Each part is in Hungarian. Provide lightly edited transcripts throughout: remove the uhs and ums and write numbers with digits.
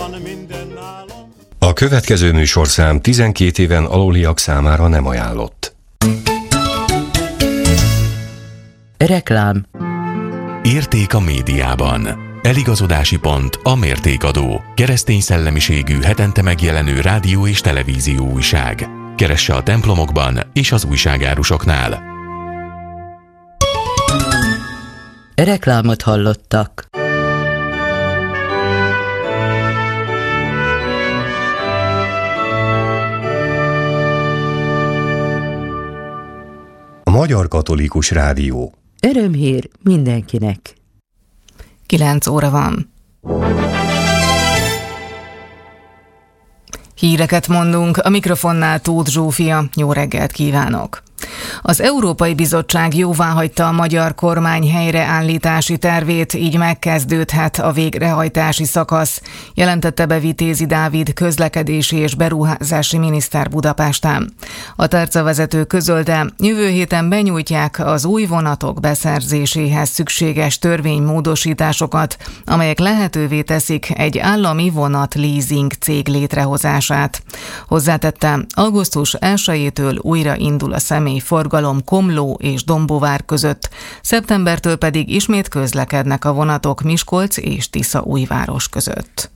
van mindennálom. A következő műsorszám 12 éven aluliak számára nem ajánlott. Reklám. Érték a médiában. Eligazodási pont a Mértékadó. Keresztény szellemiségű, hetente megjelenő rádió és televízió újság. Keresse a templomokban és az újságárusoknál. Reklámot hallottak. A Magyar Katolikus Rádió. Örömhír mindenkinek. 9 óra van. Híreket mondunk, a mikrofonnál Tóth Zsófia. Jó reggelt kívánok! Az Európai Bizottság jóváhagyta a magyar kormány helyreállítási tervét, így megkezdődhet a végrehajtási szakasz, jelentette be Vitézi Dávid közlekedési és beruházási miniszter Budapesten. A tárcavezető közölte, jövő héten benyújtják az új vonatok beszerzéséhez szükséges törvénymódosításokat, amelyek lehetővé teszik egy állami vonat leasing cég létrehozását. Hozzátette, augusztus 1-től újra indul a személyforgalom Komló és Dombóvár között, szeptembertől pedig ismét közlekednek a vonatok Miskolc és Tiszaújváros között.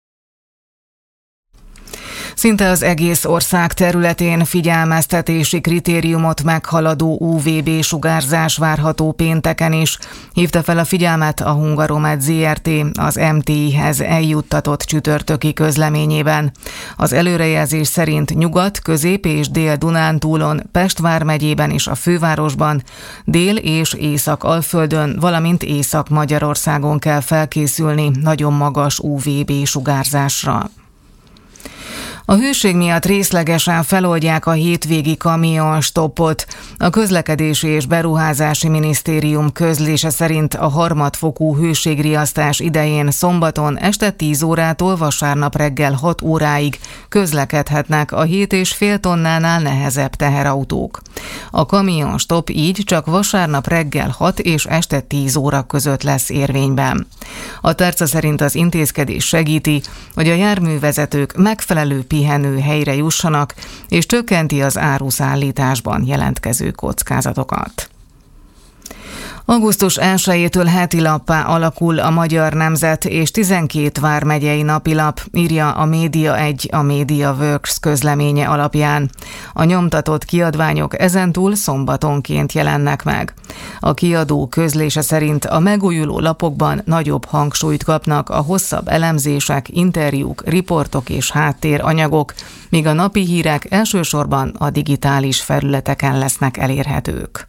Szinte az egész ország területén figyelmeztetési kritériumot meghaladó UVB-sugárzás várható pénteken is, hívta fel a figyelmet a Hungaromed Zrt. Az MTI-hez eljuttatott csütörtöki közleményében. Az előrejelzés szerint Nyugat-, Közép- és Dél-Dunántúlon, Pest vármegyében és a fővárosban, Dél- és Észak-Alföldön, valamint Észak-Magyarországon kell felkészülni nagyon magas UVB-sugárzásra. A hőség miatt részlegesen feloldják a hétvégi kamionstoppot. A Közlekedési és Beruházási Minisztérium közlése szerint a harmadfokú hőségriasztás idején szombaton este 10 órától vasárnap reggel 6 óráig közlekedhetnek a 7,5 tonnánál nehezebb teherautók. A kamionstopp így csak vasárnap reggel 6 és este 10 óra között lesz érvényben. A tárca szerint az intézkedés segíti, hogy a járművezetők megfelelő pihenő helyre jussanak, és csökkenti az áruszállításban jelentkező kockázatokat. Augusztus 1-től heti lappá alakul a Magyar Nemzet és 12 vármegyei napilap, írja a Média 1 a MediaWorks közleménye alapján. A nyomtatott kiadványok ezentúl szombatonként jelennek meg. A kiadó közlése szerint a megújuló lapokban nagyobb hangsúlyt kapnak a hosszabb elemzések, interjúk, riportok és háttéranyagok, míg a napi hírek elsősorban a digitális felületeken lesznek elérhetők.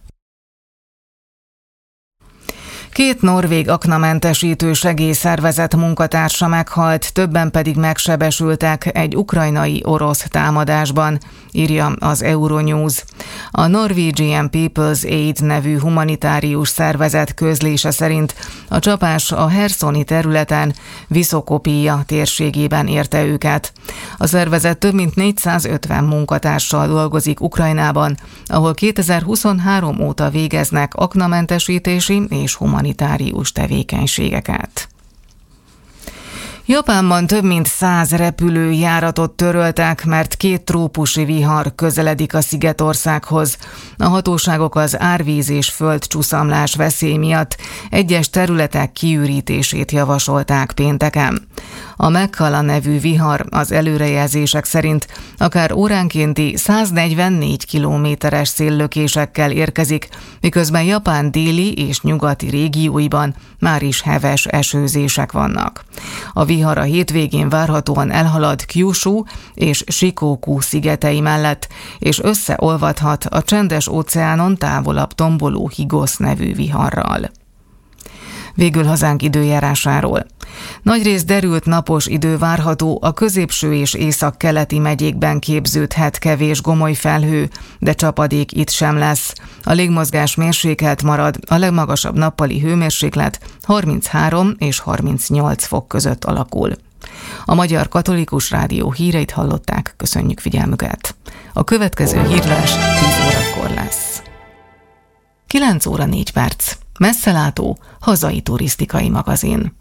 2 norvég aknamentesítő segélyszervezet munkatársa meghalt, többen pedig megsebesültek egy ukrajnai orosz támadásban, írja az Euronews. A Norwegian People's Aid nevű humanitárius szervezet közlése szerint a csapás a Hersoni területen, Viszokopija térségében érte őket. A szervezet több mint 450 munkatársal dolgozik Ukrajnában, ahol 2023 óta végeznek aknamentesítési és humanitárius tevékenységeket. Japánban több mint 100 repülőjáratot töröltek, mert 2 trópusi vihar közeledik a szigetországhoz. A hatóságok az árvíz és földcsúszamlás veszély miatt egyes területek kiürítését javasolták pénteken. A Mekkala nevű vihar az előrejelzések szerint akár óránkénti 144 kilométeres széllökésekkel érkezik, miközben Japán déli és nyugati régióiban már is heves esőzések vannak. A vihar a hétvégén várhatóan elhalad Kyushu és Shikoku szigetei mellett, és összeolvadhat a Csendes-óceánon távolabb tomboló Higosz nevű viharral. Végül hazánk időjárásáról. Nagyrészt derült napos idő várható, a középső és északkeleti megyékben képződhet kevés gomoly felhő, de csapadék itt sem lesz. A légmozgás mérsékelt marad, a legmagasabb nappali hőmérséklet 33 és 38 fok között alakul. A Magyar Katolikus Rádió híreit hallották, köszönjük figyelmüket. A következő hírlás 10 órakor lesz. 9 óra 4 perc. Messzelátó, hazai turisztikai magazin.